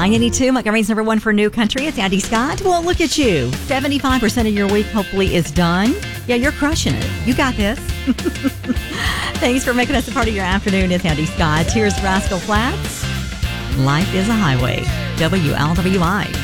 982, Montgomery's number one for new country. It's Andy Scott. Well, look at you. 75% of your week hopefully is done. Yeah, you're crushing it. You got this. Thanks for making us a part of your afternoon. It's Andy Scott. Here's Rascal Flatts. Life is a Highway. WLWI.